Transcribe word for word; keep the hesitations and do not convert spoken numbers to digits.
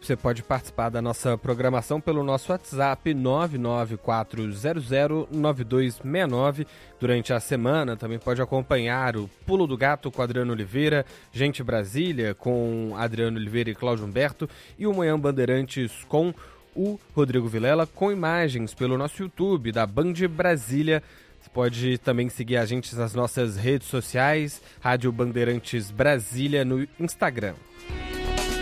Você pode participar da nossa programação pelo nosso WhatsApp nove nove quatro zero zero nove dois seis nove. Durante a semana também pode acompanhar o Pulo do Gato com Adriano Oliveira, Gente Brasília com Adriano Oliveira e Cláudio Humberto e o Manhã Bandeirantes com o Rodrigo Vilela, com imagens pelo nosso YouTube da Band Brasília. Você pode também seguir a gente nas nossas redes sociais, Rádio Bandeirantes Brasília no Instagram.